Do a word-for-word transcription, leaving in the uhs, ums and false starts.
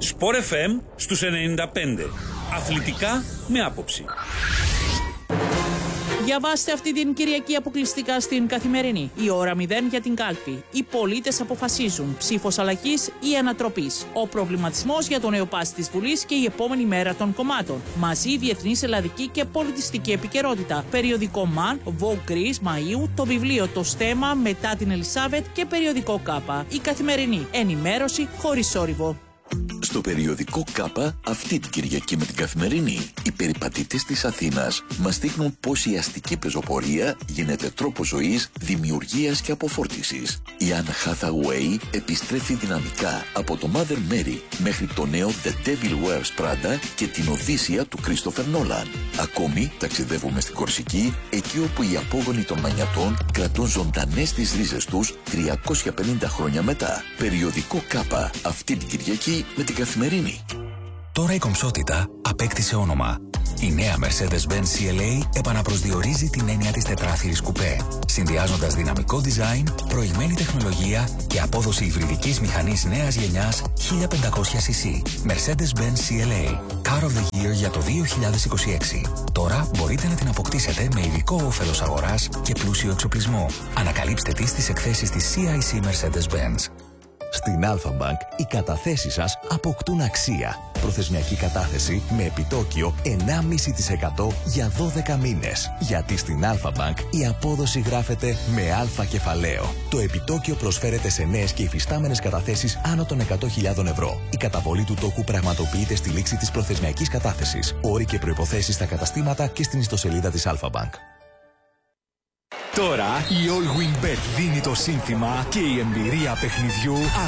Sport εφ εμ στους ενενήντα πέντε. Αθλητικά με άποψη. Διαβάστε αυτή την Κυριακή αποκλειστικά στην Καθημερινή. Η ώρα μηδέν για την κάλπη. Οι πολίτες αποφασίζουν. Ψήφος αλλαγής ή ανατροπής. Ο προβληματισμός για το νέο πάση της Βουλής και η επόμενη μέρα των κομμάτων. Μαζί διεθνής, ελλαδική και πολιτιστική επικαιρότητα. Περιοδικό ΜΑΝ, Vogue Greece Μαΐου, το βιβλίο Το Στέμα μετά την Ελισάβετ και περιοδικό ΚΑΠΑ. Η Καθημερινή. Ενημέρωση χωρίς σόρυβο. Στο περιοδικό ΚΑΠΑ αυτή την Κυριακή με την Καθημερινή, οι περιπατητές της Αθήνας μας δείχνουν πως η αστική πεζοπορία γίνεται τρόπος ζωής, δημιουργίας και αποφόρτισης. Η Anne Hathaway επιστρέφει δυναμικά από το Mother Mary μέχρι το νέο The Devil Wears Prada και την Οδύσσεια του Christopher Nolan. Ακόμη ταξιδεύουμε στην Κορσική, εκεί όπου οι απόγονοι των Μανιατών κρατούν ζωντανές τις ρίζες τους τριακόσια πενήντα χρόνια μετά. Περιοδικό ΚΑΠΑ αυτή την Κυριακή με την Καθημερινή. Τώρα η κομψότητα απέκτησε όνομα. Η νέα Mercedes-Benz σι ελ έι επαναπροσδιορίζει την έννοια της τετράθυρης κουπέ, συνδυάζοντας δυναμικό design, προηγμένη τεχνολογία και απόδοση υβριδικής μηχανής νέας γενιάς χίλια πεντακόσια σι σι. Mercedes-Benz σι ελ έι, Car of the Year για το δύο χιλιάδες είκοσι έξι. Τώρα μπορείτε να την αποκτήσετε με ειδικό όφελος αγοράς και πλούσιο εξοπλισμό. Ανακαλύψτε τη στις εκθέσεις της σι άι σι Mercedes-Benz. Στην Alpha Bank οι καταθέσεις σας αποκτούν αξία. Προθεσμιακή κατάθεση με επιτόκιο εννιά κόμμα πέντε τοις εκατό για δώδεκα μήνες. Γιατί στην Alpha Bank η απόδοση γράφεται με αλφα κεφαλαίο. Το επιτόκιο προσφέρεται σε νέες και υφιστάμενες καταθέσεις άνω των εκατό χιλιάδων ευρώ. Η καταβολή του τόκου πραγματοποιείται στη λήξη της προθεσμιακής κατάθεσης. Όροι και προϋποθέσεις στα καταστήματα και στην ιστοσελίδα της Alpha Bank. Τώρα η All Win Bet δίνει το σύνθημα και η εμπειρία παιχνιδιού